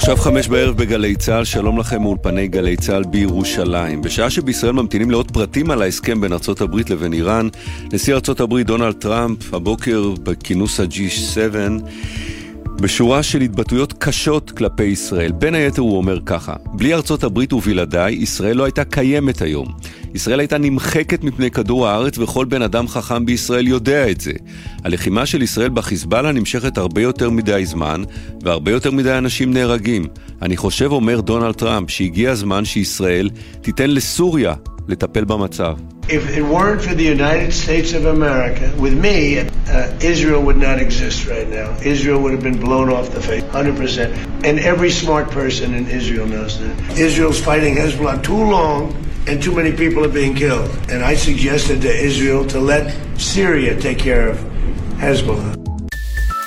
עכשיו 5 בערב בגלי צהל, שלום לכם מאולפני גלי צהל בירושלים. בשעה שבישראל ממתינים לעוד פרטים על ההסכם בין ארצות הברית לבין איראן, נשיא ארצות הברית דונלד טראמפ הבוקר בכינוס ה-G7 בשורה של התבטאויות קשות כלפי ישראל. בין היתר הוא אומר ככה: בלי ארצות הברית ובלעדיי ישראל לא הייתה קיימת היום. ישראל הייתה נמחקת מפני כדור הארץ, וכל בן אדם חכם בישראל יודע את זה. הלחימה של ישראל בחיזבאללה נמשכת הרבה יותר מדי זמן, והרבה יותר מדי אנשים נהרגים. אני חושב, אומר דונלד טראמפ, שהגיע הזמן שישראל תיתן לסוריה לטפל במצב. If it weren't for the United States of America, with me, Israel would not exist right now. Israel would have been blown off the face, 100%. And every smart person in Israel knows that. Israel's fighting Hezbollah too long, and too many people are being killed. And I suggested to Israel to let Syria take care of Hezbollah.